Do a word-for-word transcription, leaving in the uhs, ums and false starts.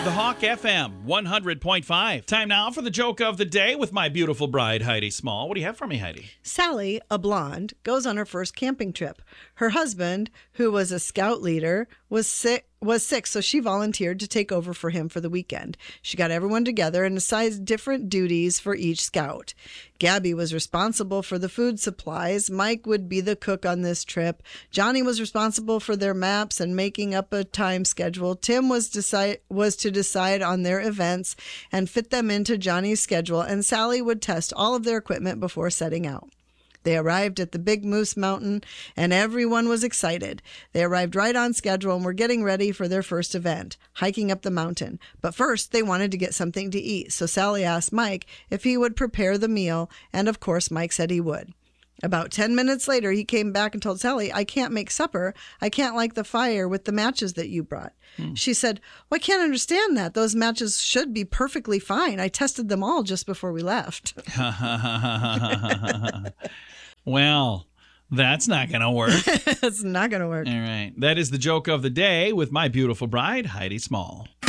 The Hawk F M, one hundred point five. Time now for the joke of the day with my beautiful bride, Heidi Small. What do you have for me, Heidi? Sally, a blonde, goes on her first camping trip. Her husband, who was a scout leader, was sick, was sick, so she volunteered to take over for him for the weekend. She got everyone together and assigned different duties for each scout. Gabby was responsible for the food supplies. Mike would be the cook on this trip. Johnny was responsible for their maps and making up a time schedule. Tim was decide was to decide on their events and fit them into Johnny's schedule, and Sally would test all of their equipment before setting out. They arrived at the Big Moose Mountain, and everyone was excited. They arrived right on schedule and were getting ready for their first event, hiking up the mountain. But first, they wanted to get something to eat, so Sally asked Mike if he would prepare the meal, and of course, Mike said he would. About ten minutes later, he came back and told Sally, "I can't make supper. I can't light the fire with the matches that you brought." Hmm. She said, "Well, I can't understand that. Those matches should be perfectly fine. I tested them all just before we left." Well, that's not going to work. It's not going to work. All right. That is the joke of the day with my beautiful bride, Heidi Small.